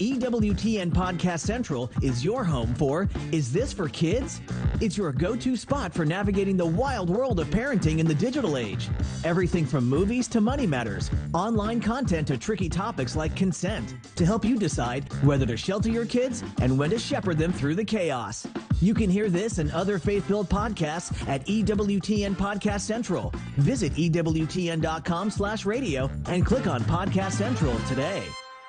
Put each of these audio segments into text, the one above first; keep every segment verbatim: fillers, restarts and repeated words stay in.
E W T N Podcast Central is your home for Is This for Kids? It's your go-to spot for navigating the wild world of parenting in the digital age. Everything from movies to money matters, online content to tricky topics like consent, to help you decide whether to shelter your kids and when to shepherd them through the chaos. You can hear this and other faith-filled podcasts at E W T N Podcast Central. Visit E W T N dot com slash radio and click on Podcast Central today.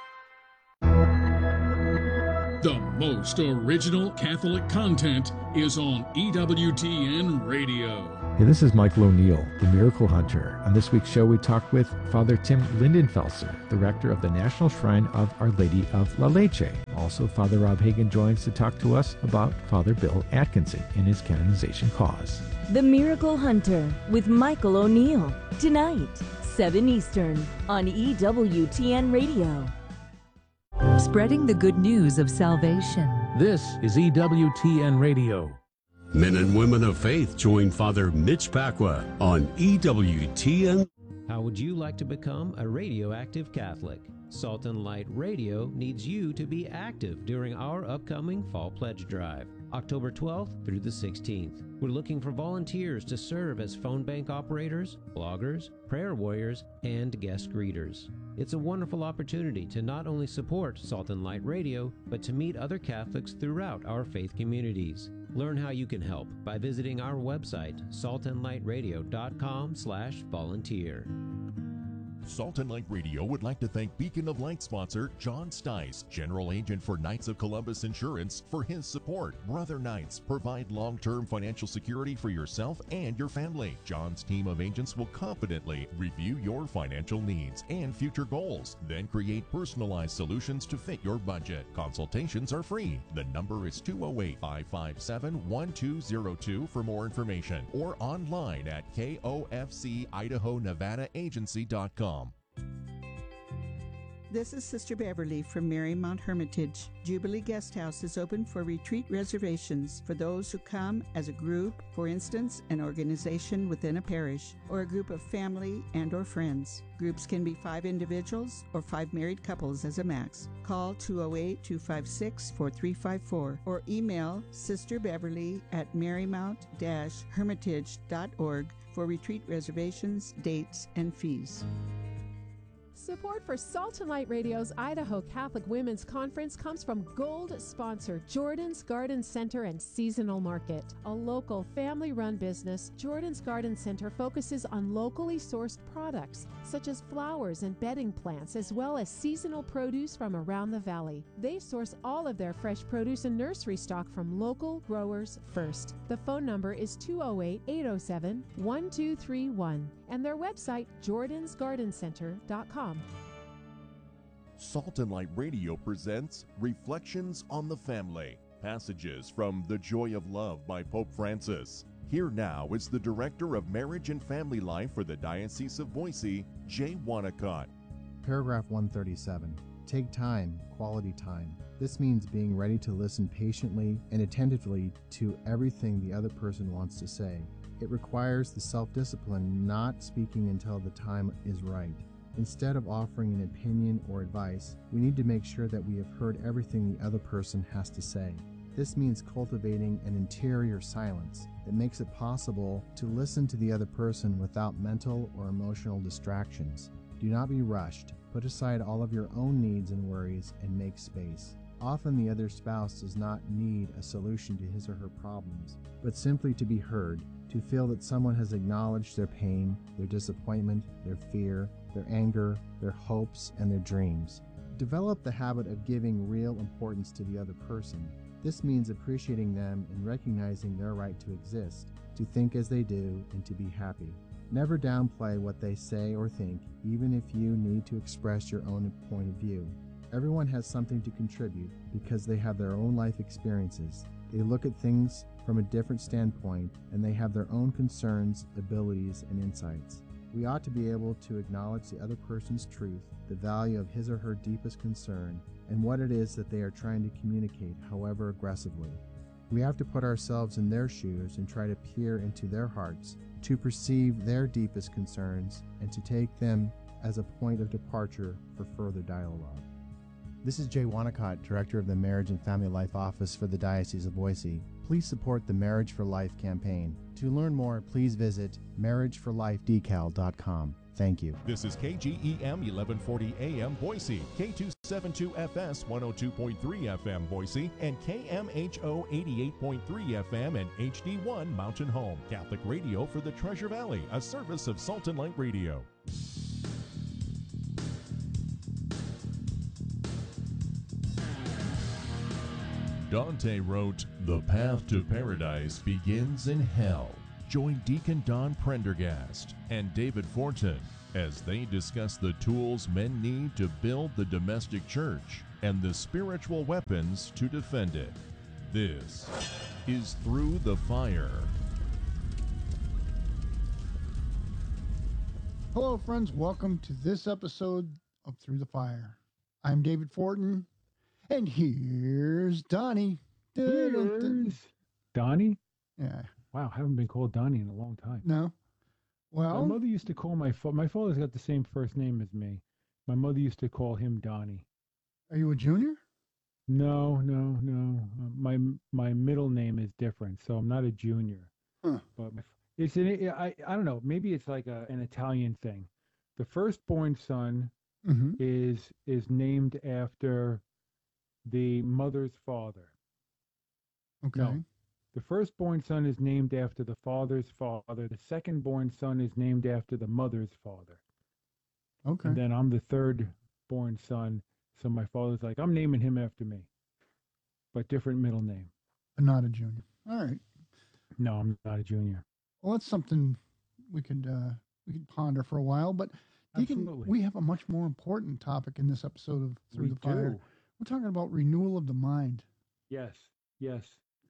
The most original Catholic content is on E W T N Radio. Hey, this is Michael O'Neill, the Miracle Hunter. On this week's show, we talk with Father Tim Lindenfelser, the rector of the National Shrine of Our Lady of La Leche. Also, Father Rob Hagan joins to talk to us about Father Bill Atkinson and his canonization cause. The Miracle Hunter with Michael O'Neill. Tonight, seven Eastern on E W T N Radio. Spreading the good news of salvation. This is E W T N Radio. Men and women of faith join Father Mitch Pacwa on E W T N. How would you like to become a radioactive Catholic? Salt and Light Radio needs you to be active during our upcoming Fall Pledge Drive, October twelfth through the sixteenth. We're looking for volunteers to serve as phone bank operators, bloggers, prayer warriors, and guest greeters. It's a wonderful opportunity to not only support Salt and Light Radio, but to meet other Catholics throughout our faith communities. Learn how you can help by visiting our website, salt and light radio dot com slash volunteer. Salt and Light Radio would like to thank Beacon of Light sponsor John Stice, General Agent for Knights of Columbus Insurance, for his support. Brother Knights provide long-term financial security for yourself and your family. John's team of agents will confidently review your financial needs and future goals, then create personalized solutions to fit your budget. Consultations are free. The number is two oh eight, five five seven, one two oh two for more information, or online at K O F C Idaho Nevada Agency dot com. This is Sister Beverly from Marymount Hermitage. Jubilee Guest House is open for retreat reservations for those who come as a group, for instance, an organization within a parish, or a group of family and or friends. Groups can be five individuals or five married couples as a max. Call two oh eight, two five six, four three five four or email Sister Beverly at marymount dash hermitage dot org for retreat reservations, dates, and fees. Support for Salt and Light Radio's Idaho Catholic Women's Conference comes from Gold sponsor Jordan's Garden Center and Seasonal Market. A local family-run business, Jordan's Garden Center focuses on locally sourced products such as flowers and bedding plants, as well as seasonal produce from around the valley. They source all of their fresh produce and nursery stock from local growers first. The phone number is two oh eight, eight oh seven, one two three one and their website jordans garden center dot com. Salt and Light Radio presents Reflections on the Family, passages from The Joy of Love by Pope Francis. Here now is the Director of Marriage and Family Life for the Diocese of Boise, Jay Wanacott. Paragraph one thirty-seven. Take time, quality time. This means being ready to listen patiently and attentively to everything the other person wants to say. It requires the self-discipline not speaking until the time is right. Instead of offering an opinion or advice, we need to make sure that we have heard everything the other person has to say. This means cultivating an interior silence that makes it possible to listen to the other person without mental or emotional distractions. Do not be rushed. Put aside all of your own needs and worries and make space. Often the other spouse does not need a solution to his or her problems, but simply to be heard, to feel that someone has acknowledged their pain, their disappointment, their fear, their anger, their hopes, and their dreams. Develop the habit of giving real importance to the other person. This means appreciating them and recognizing their right to exist, to think as they do, and to be happy. Never downplay what they say or think, even if you need to express your own point of view. Everyone has something to contribute because they have their own life experiences. They look at things from a different standpoint, and they have their own concerns, abilities, and insights. We ought to be able to acknowledge the other person's truth, the value of his or her deepest concern, and what it is that they are trying to communicate, however aggressively. We have to put ourselves in their shoes and try to peer into their hearts, to perceive their deepest concerns, and to take them as a point of departure for further dialogue. This is Jay Wanacott, Director of the Marriage and Family Life Office for the Diocese of Boise. Please support the Marriage for Life campaign. To learn more, please visit marriage for life decal dot com. Thank you. This is K G E M eleven forty A M Boise, K two seventy-two F S one oh two point three F M Boise, and K M H O eighty-eight point three F M and H D one Mountain Home. Catholic radio for the Treasure Valley, a service of Salt and Light Radio. Dante wrote, "The path to paradise begins in hell." Join Deacon Don Prendergast and David Fortin as they discuss the tools men need to build the domestic church and the spiritual weapons to defend it. This is Through the Fire. Hello, friends. Welcome to this episode of Through the Fire. I'm David Fortin, and here's Donnie. Here's Donnie? Yeah. Wow, I haven't been called Donnie in a long time. No. Well, my mother used to call my father. My father's got the same first name as me. My mother used to call him Donnie. Are you a junior? No, no, no. Uh, my my middle name is different, so I'm not a junior. Huh. But my, it's an I I don't know. Maybe it's like a, an Italian thing. The firstborn son mm-hmm. is is named after the mother's father. Okay. No. The firstborn son is named after the father's father. The secondborn son is named after the mother's father. Okay. And then I'm the third-born son, so my father's like, I'm naming him after me, but different middle name. But not a junior. All right. No, I'm not a junior. Well, that's something we could uh, we could ponder for a while. But Deacon, Absolutely. we have a much more important topic in this episode of Through We the Fire. do. We're talking about renewal of the mind. Yes, yes.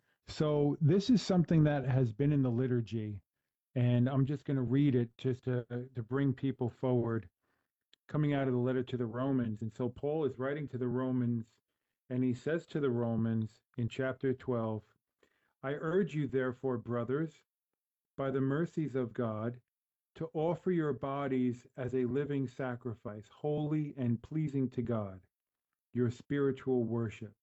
So this is something that has been in the liturgy, and I'm just going to read it just to, to bring people forward, coming out of the letter to the Romans. And so Paul is writing to the Romans, and he says to the Romans in chapter twelve, I urge you, therefore, brothers, by the mercies of God, to offer your bodies as a living sacrifice, holy and pleasing to God, your spiritual worship.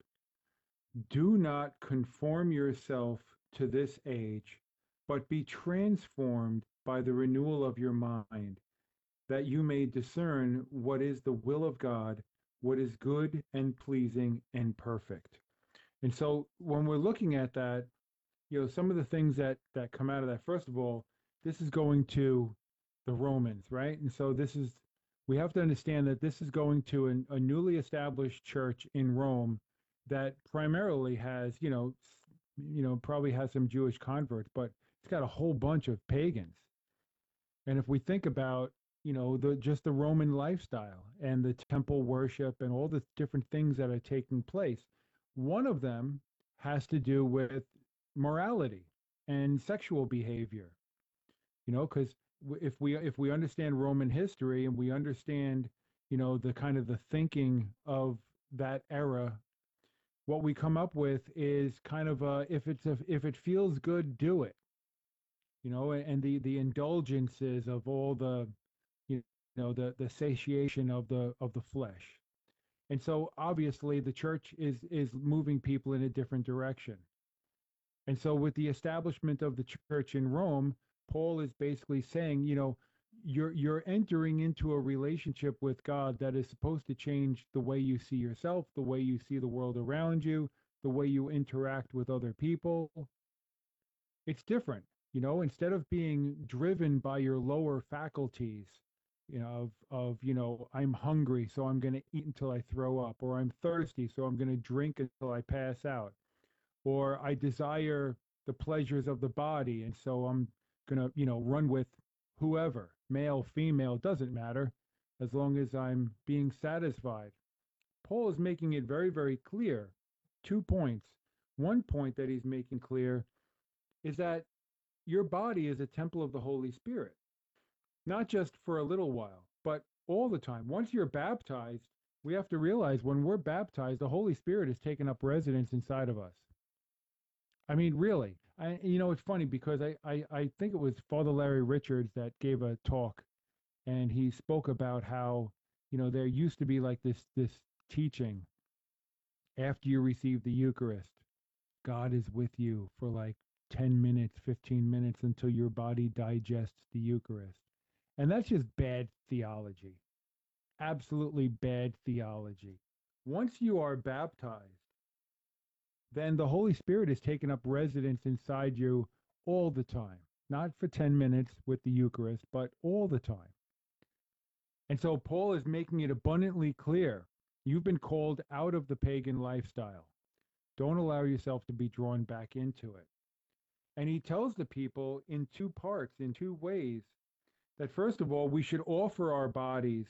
Do not conform yourself to this age, but be transformed by the renewal of your mind, that you may discern what is the will of God, what is good and pleasing and perfect. And so when we're looking at that, you know, some of the things that, that come out of that, first of all, this is going to the Romans, right? And so this is, we have to understand that this is going to an, a newly established church in Rome that primarily has, you know, you know, probably has some Jewish converts, but it's got a whole bunch of pagans. And if we think about, you know, the just the Roman lifestyle and the temple worship and all the different things that are taking place, one of them has to do with morality and sexual behavior. You know, because if we if we understand Roman history and we understand, you know, the kind of the thinking of that era, what we come up with is kind of a, if it's a, if it feels good, do it, you know, and the, the indulgences of all the, you know, the, the satiation of the, of the flesh. And so obviously the church is, is moving people in a different direction. And so with the establishment of the church in Rome, Paul is basically saying, you know, you're you're entering into a relationship with God that is supposed to change the way you see yourself, the way you see the world around you, the way you interact with other people. It's different, you know, instead of being driven by your lower faculties, you know, of, of you know, I'm hungry, so I'm going to eat until I throw up, or I'm thirsty, so I'm going to drink until I pass out, or I desire the pleasures of the body, and so I'm going to, you know, run with whoever, male, female, doesn't matter, as long as I'm being satisfied. Paul is making it very, very clear. Two points. One point that he's making clear is that your body is a temple of the Holy Spirit, not just for a little while, but all the time. Once you're baptized, we have to realize when we're baptized, the Holy Spirit has taken up residence inside of us. I mean, really. I, you know, it's funny because I, I, I think it was Father Larry Richards that gave a talk, and he spoke about how, you know, there used to be like this this teaching after you receive the Eucharist, God is with you for like ten minutes, fifteen minutes until your body digests the Eucharist. And that's just bad theology. Absolutely bad theology. Once you are baptized, then the Holy Spirit has taken up residence inside you all the time. Not for ten minutes with the Eucharist, but all the time. And so Paul is making it abundantly clear. You've been called out of the pagan lifestyle. Don't allow yourself to be drawn back into it. And he tells the people in two parts, in two ways, that first of all, we should offer our bodies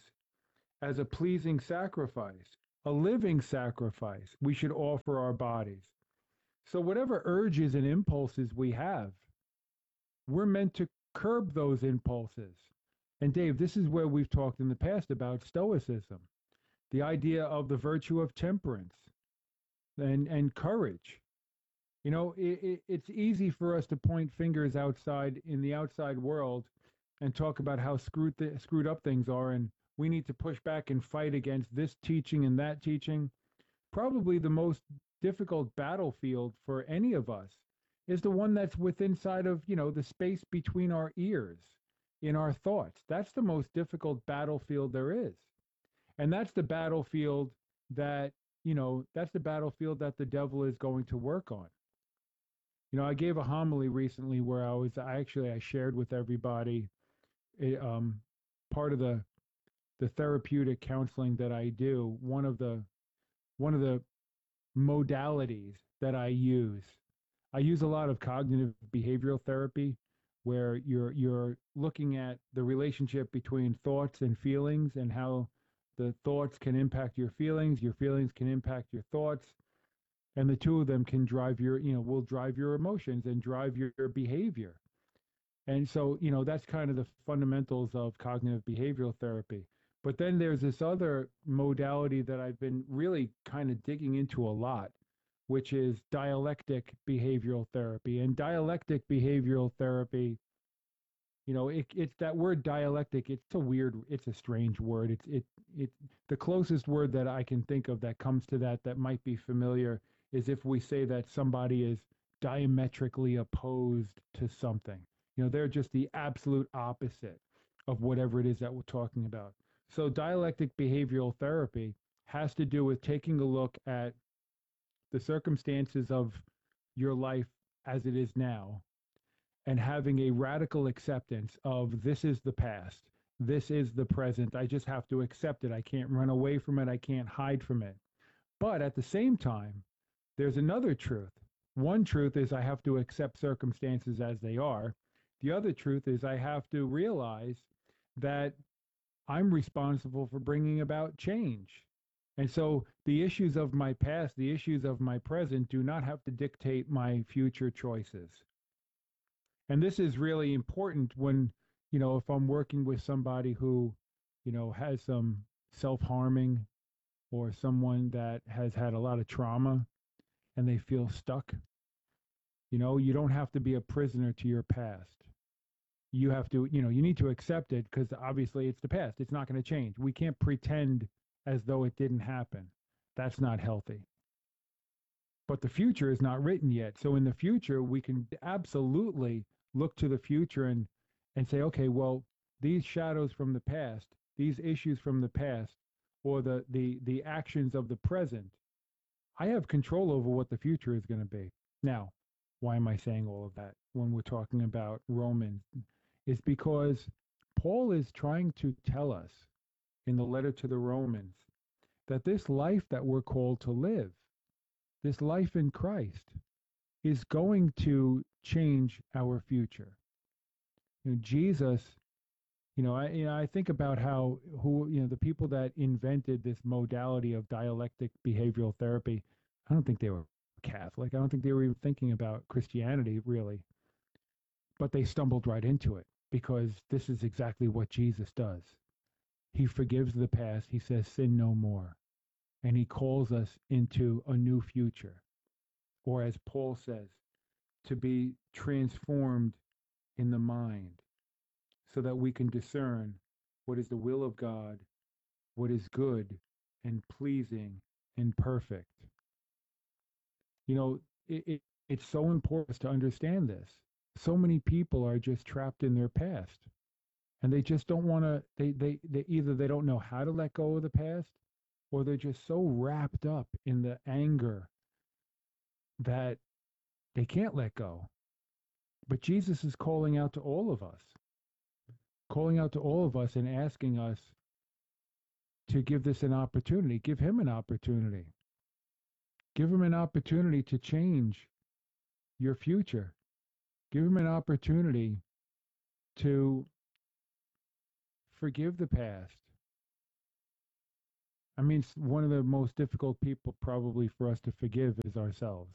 as a pleasing sacrifice, a living sacrifice. We should offer our bodies. So whatever urges and impulses we have, we're meant to curb those impulses. And Dave, this is where we've talked in the past about Stoicism, the idea of the virtue of temperance and, and courage. You know, it, it, it's easy for us to point fingers outside in the outside world and talk about how screwed, th- screwed up things are, and we need to push back and fight against this teaching and that teaching. Probably the most difficult battlefield for any of us is the one that's within inside of, you know, the space between our ears, in our thoughts. That's the most difficult battlefield there is. And that's the battlefield that, you know, that's the battlefield that the devil is going to work on. You know, I gave a homily recently where I was, I actually, I shared with everybody it, um, part of the the therapeutic counseling that I do. One of the one of the modalities that I use. I use a lot of cognitive behavioral therapy, where you're you're looking at the relationship between thoughts and feelings and how the thoughts can impact your feelings, your feelings can impact your thoughts, and the two of them can drive your, you know, will drive your emotions and drive your, your behavior. And so, you know, that's kind of the fundamentals of cognitive behavioral therapy. But then there's this other modality that I've been really kind of digging into a lot, which is dialectic behavioral therapy. And dialectic behavioral therapy, you know, it, it's that word dialectic. It's a weird, it's a strange word. It's it it the closest word that I can think of that comes to that that might be familiar is if we say that somebody is diametrically opposed to something. You know, they're just the absolute opposite of whatever it is that we're talking about. So dialectic behavioral therapy has to do with taking a look at the circumstances of your life as it is now and having a radical acceptance of this is the past, this is the present. I just have to accept it. I can't run away from it. I can't hide from it. But at the same time, there's another truth. One truth is I have to accept circumstances as they are. The other truth is I have to realize that I'm responsible for bringing about change. And so the issues of my past, the issues of my present do not have to dictate my future choices. And this is really important when, you know, if I'm working with somebody who, you know, has some self-harming or someone that has had a lot of trauma and they feel stuck. You know, you don't have to be a prisoner to your past. You have to, you know, you need to accept it because obviously it's the past. It's not going to change. We can't pretend as though it didn't happen. That's not healthy. But the future is not written yet. So in the future, we can absolutely look to the future and, and say, okay, well, these shadows from the past, these issues from the past, or the, the, the actions of the present, I have control over what the future is going to be. Now, why am I saying all of that when we're talking about Romans? Is because Paul is trying to tell us in the letter to the Romans that this life that we're called to live, this life in Christ, is going to change our future. You know, Jesus, you know, I, you know, I think about how, who, you know, the people that invented this modality of dialectic behavioral therapy, I don't think they were Catholic. I don't think they were even thinking about Christianity, really. But they stumbled right into it because this is exactly what Jesus does. He forgives the past. He says, sin no more. And he calls us into a new future. Or as Paul says, to be transformed in the mind so that we can discern what is the will of God, what is good and pleasing and perfect. You know, it, it, it's so important to understand this. So many people are just trapped in their past, and they just don't want to, they, they, they either they don't know how to let go of the past, or they're just so wrapped up in the anger that they can't let go. But Jesus is calling out to all of us, calling out to all of us and asking us to give this an opportunity, give him an opportunity. Give him an opportunity to change your future. Give him an opportunity to forgive the past. I mean, one of the most difficult people probably for us to forgive is ourselves.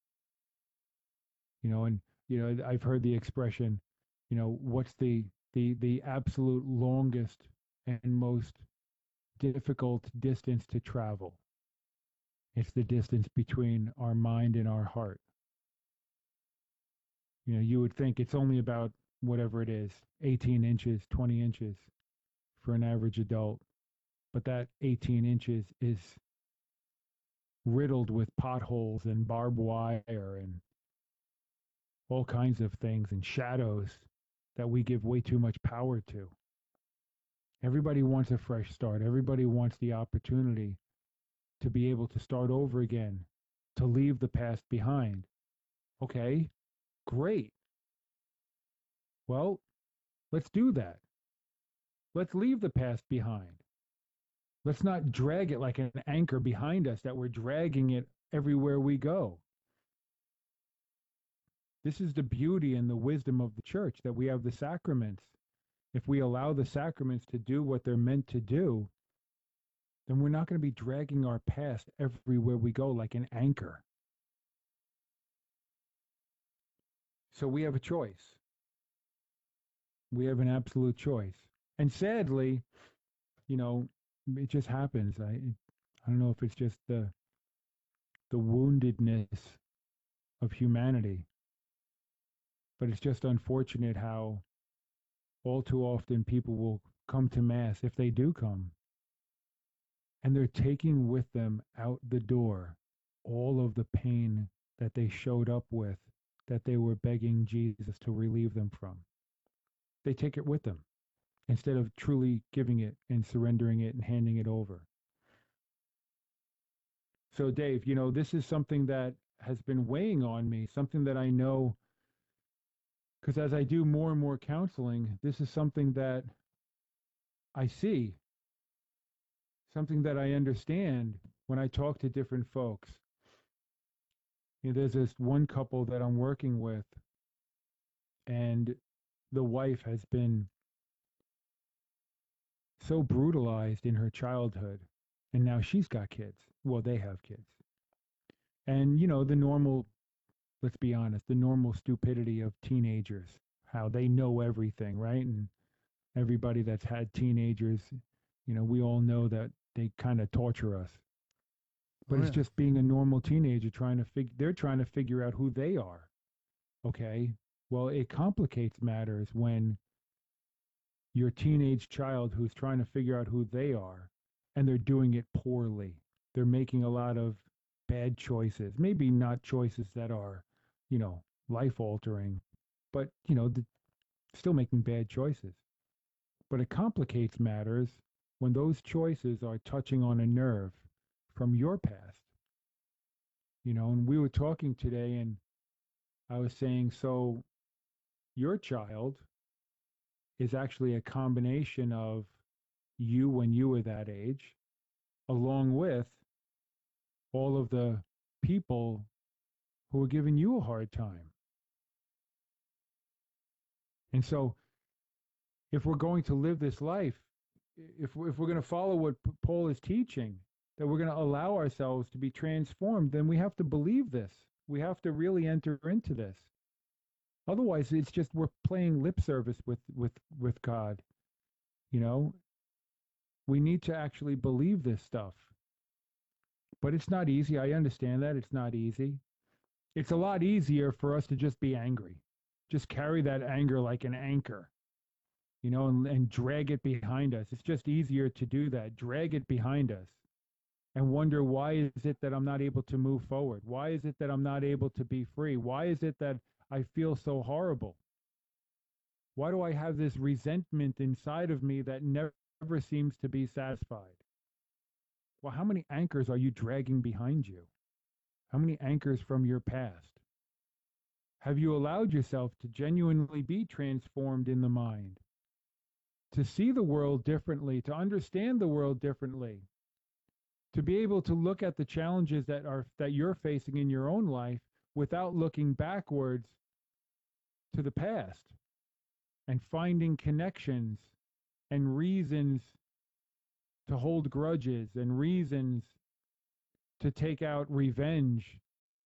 You know, and, you know, I've heard the expression, you know, what's the, the, the absolute longest and most difficult distance to travel? It's the distance between our mind and our heart. You know, you would think it's only about whatever it is, eighteen inches, twenty inches for an average adult. But that eighteen inches is riddled with potholes and barbed wire and all kinds of things and shadows that we give way too much power to. Everybody wants a fresh start. Everybody wants the opportunity to be able to start over again, to leave the past behind. Okay, great. Well, let's do that. Let's leave the past behind. Let's not drag it like an anchor behind us, that we're dragging it everywhere we go. This is the beauty and the wisdom of the church, that we have the sacraments. If we allow the sacraments to do what they're meant to do, then we're not going to be dragging our past everywhere we go like an anchor. So we have a choice. We have an absolute choice. And sadly, you know, it just happens. I I don't know if it's just the the woundedness of humanity, but it's just unfortunate how all too often people will come to Mass, if they do come, and they're taking with them out the door all of the pain that they showed up with, that they were begging Jesus to relieve them from. They take it with them instead of truly giving it and surrendering it and handing it over. So, Dave, you know, this is something that has been weighing on me, something that I know, because as I do more and more counseling, this is something that I see, something that I understand when I talk to different folks. You know, there's this one couple that I'm working with, and the wife has been so brutalized in her childhood, and now she's got kids. Well, they have kids. And, you know, the normal, let's be honest, the normal stupidity of teenagers, how they know everything, right? And everybody that's had teenagers, you know, we all know that they kind of torture us. But oh, it's yeah. just being a normal teenager trying to figure, they're trying to figure out who they are. Okay. Well, it complicates matters when your teenage child who's trying to figure out who they are, and they're doing it poorly. They're making a lot of bad choices, maybe not choices that are, you know, life altering, but, you know, the, still making bad choices. But it complicates matters when those choices are touching on a nerve from your past. You know, and we were talking today, and I was saying, so your child is actually a combination of you when you were that age, along with all of the people who are giving you a hard time. And so if we're going to live this life, if we're, if we're going to follow what Paul is teaching, that we're going to allow ourselves to be transformed, then we have to believe this. We have to really enter into this. Otherwise, it's just we're playing lip service with, with, with God. You know, we need to actually believe this stuff. But it's not easy. I understand that. It's not easy. It's a lot easier for us to just be angry. Just carry that anger like an anchor, you know, and, and drag it behind us. It's just easier to do that. Drag it behind us. and wonder, why is it that I'm not able to move forward? Why is it that I'm not able to be free? Why is it that I feel so horrible? Why do I have this resentment inside of me that never, never seems to be satisfied? Well, how many anchors are you dragging behind you? How many anchors from your past? Have you allowed yourself to genuinely be transformed in the mind? To see the world differently, to understand the world differently, to be able to look at the challenges that are that you're facing in your own life without looking backwards to the past and finding connections and reasons to hold grudges and reasons to take out revenge.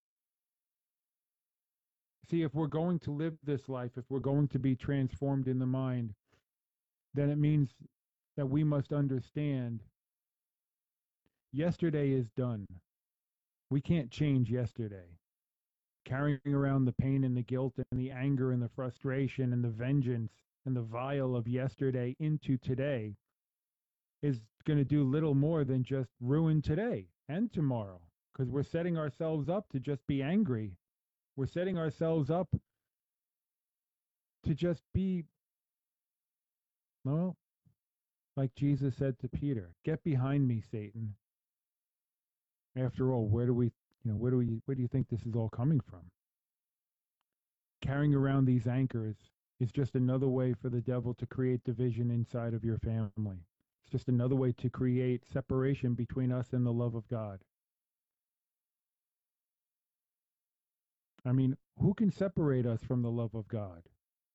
See, if we're going to live this life, if we're going to be transformed in the mind, then it means that we must understand yesterday is done. We can't change yesterday. Carrying around the pain and the guilt and the anger and the frustration and the vengeance and the vile of yesterday into today is going to do little more than just ruin today and tomorrow, because we're setting ourselves up to just be angry. We're setting ourselves up to just be, well, like Jesus said to Peter, "Get behind me, Satan." After all, where do we, you know, where do we, where do you think this is all coming from? Carrying around these anchors is just another way for the devil to create division inside of your family. It's just another way to create separation between us and the love of God. I mean, who can separate us from the love of God?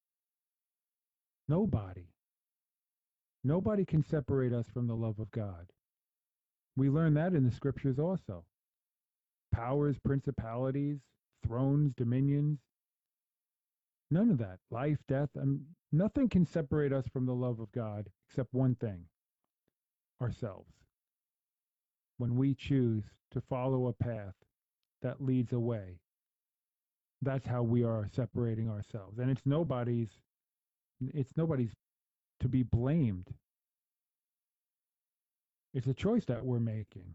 Nobody. Nobody can separate us from the love of God. We learn that in the scriptures also. Powers, principalities, thrones, dominions. None of that. Life, death, I mean, nothing can separate us from the love of God except one thing: ourselves. When we choose to follow a path that leads away, that's how we are separating ourselves. And it's nobody's, it's nobody's to be blamed. It's a choice that we're making.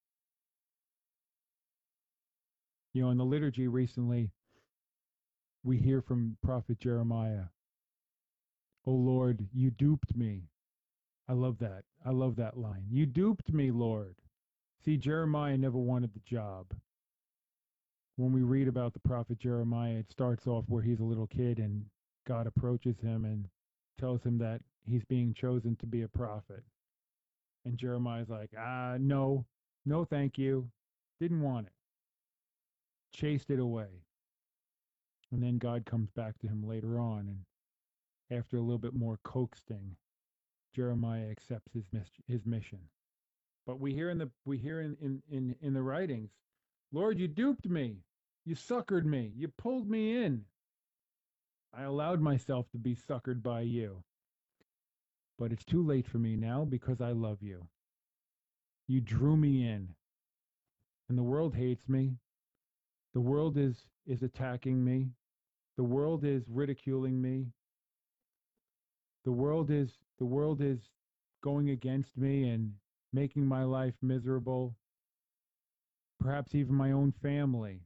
You know, in the liturgy recently, we hear from Prophet Jeremiah, "Oh Lord, you duped me." I love that. I love that line. You duped me, Lord. See, Jeremiah never wanted the job. When we read about the prophet Jeremiah, it starts off where he's a little kid and God approaches him and tells him that he's being chosen to be a prophet. And Jeremiah's like, ah, no, no, thank you. Didn't want it. Chased it away. And then God comes back to him later on, and after a little bit more coaxing, Jeremiah accepts his his mission. But we hear in the we hear in, in, in, in the writings, "Lord, you duped me. You suckered me. You pulled me in. I allowed myself to be suckered by you. But it's too late for me now because I love you. You drew me in. And the world hates me. The world is, is attacking me. The world is ridiculing me. The world is the world is going against me and making my life miserable. Perhaps even my own family.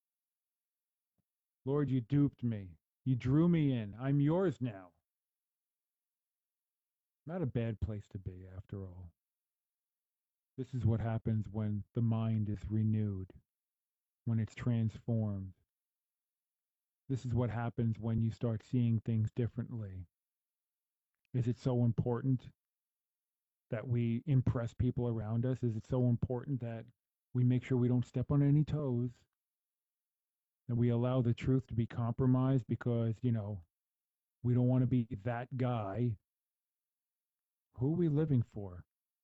Lord, you duped me. You drew me in. I'm yours now." Not a bad place to be, after all. This is what happens when the mind is renewed, when it's transformed. This is what happens when you start seeing things differently. Is it so important that we impress people around us? Is it so important that we make sure we don't step on any toes? That we allow the truth to be compromised because, you know, we don't want to be that guy? Who are we living for?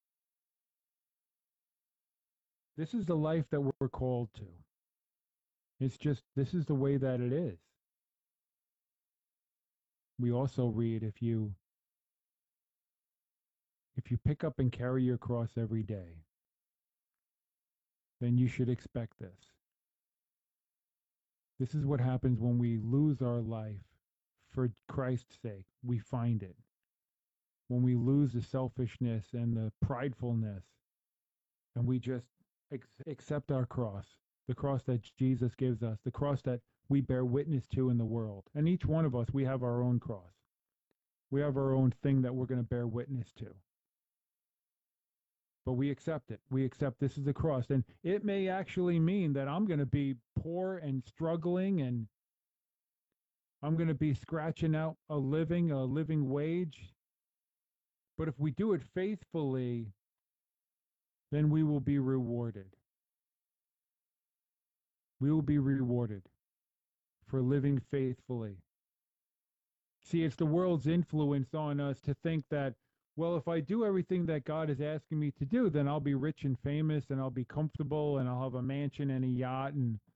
This is the life that we're called to. It's just, this is the way that it is. We also read, if you if you pick up and carry your cross every day, then you should expect this. This is what happens when we lose our life for Christ's sake. We find it. When we lose the selfishness and the pridefulness, and we just Ex- accept our cross, the cross that Jesus gives us, the cross that we bear witness to in the world. And each one of us, we have our own cross. We have our own thing that we're going to bear witness to. But we accept it. We accept this is the cross. And it may actually mean that I'm going to be poor and struggling, and I'm going to be scratching out a living, a living wage. But if we do it faithfully, then we will be rewarded. We will be rewarded for living faithfully. See, it's the world's influence on us to think that, well, if I do everything that God is asking me to do, then I'll be rich and famous, and I'll be comfortable, and I'll have a mansion and a yacht, and